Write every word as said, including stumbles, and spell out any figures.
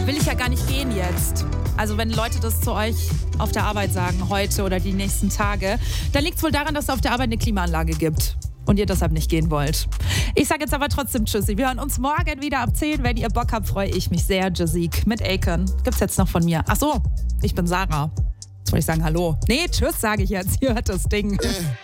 will ich ja gar nicht gehen jetzt. Also wenn Leute das zu euch auf der Arbeit sagen, heute oder die nächsten Tage, dann liegt es wohl daran, dass es auf der Arbeit eine Klimaanlage gibt und ihr deshalb nicht gehen wollt. Ich sage jetzt aber trotzdem Tschüssi. Wir hören uns morgen wieder ab zehn. Wenn ihr Bock habt, freue ich mich sehr. Jazik mit Akon. Gibt's jetzt noch von mir. Ach so, ich bin Sarah. Jetzt wollte ich sagen Hallo. Nee, Tschüss sage ich jetzt. Ihr hört das Ding.